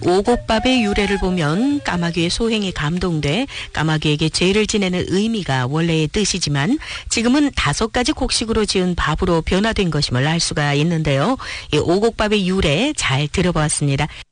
오곡밥의 유래를 보면 까마귀의 소행이 감동돼 까마귀에게 죄를 지내는 의미가 원래의 뜻이지만 지금은 5가지 곡식으로 지은 밥으로 변화된 것임을 알 수가 있는데요. 이 오곡밥의 유래 잘 들어보았습니다.